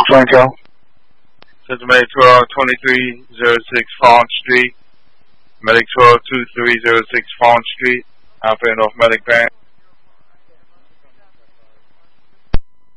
Franco. Cincinnati 122306 Fawn Street. Medic 122306 Fawn Street. Operating off Medic Band.